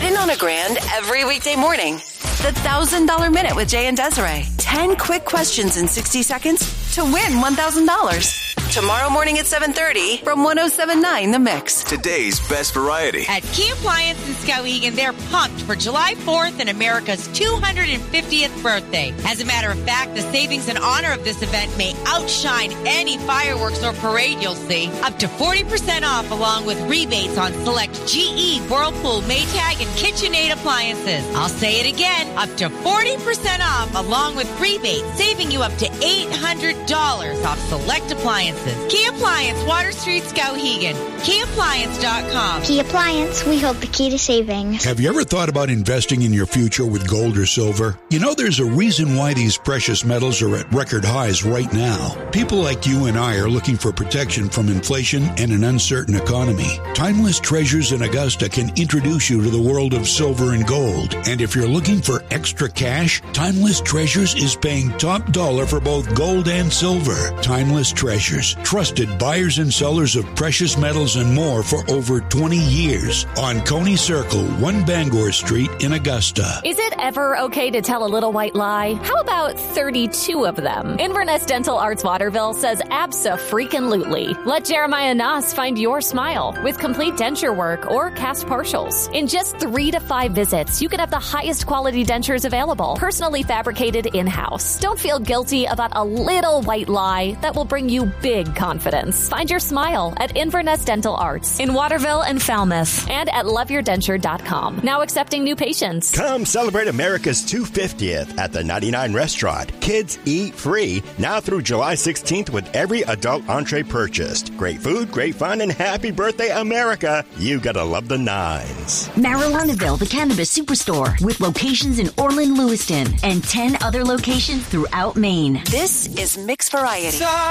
Get in on a grand every weekday morning. The $1,000 Minute with Jay and Desiree. 10 quick questions in 60 seconds to win $1,000. Tomorrow morning at 7:30 from 107.9 The Mix. Today's best variety. At Key Appliance in Skowhegan, they're pumped for July 4th and America's 250th birthday. As a matter of fact, the savings in honor of this event may outshine any fireworks or parade you'll see. Up to 40% off, along with rebates on select GE, Whirlpool, Maytag, and KitchenAid appliances. I'll say it again, up to 40% off, along with rebates, saving you up to $800 off select appliances. Key Appliance, Water Street, Skowhegan. KeyAppliance.com. Key Appliance, we hold the key to savings. Have you ever thought about investing in your future with gold or silver? You know, there's a reason why these precious metals are at record highs right now. People like you and I are looking for protection from inflation and an uncertain economy. Timeless Treasures in Augusta can introduce you to the world of silver and gold. And if you're looking for extra cash, Timeless Treasures is paying top dollar for both gold and silver. Timeless Treasures, trusted buyers and sellers of precious metals and more for over 20 years on Coney Circle, 1 Bangor Street in Augusta. Is it ever okay to tell a little white lie? How about 32 of them? Inverness Dental Arts Waterville says abso-freaking-lutely. Let Jeremiah Noss find your smile with complete denture work or cast partials. In just 3 to 5 visits, you can have the highest quality dentures available, personally fabricated in-house. Don't feel guilty about a little white lie that will bring you big confidence. Find your smile at Inverness Dental Arts in Waterville and Falmouth and at loveyourdenture.com. Now accepting new patients. Come celebrate America's 250th at the 99 Restaurant. Kids eat free now through July 16th with every adult entree purchased. Great food, great fun, and happy birthday, America. You gotta love the nines. Marijuanaville, the Cannabis Superstore, with locations in Orland, Lewiston, and 10 other locations throughout Maine. This is Mix Variety.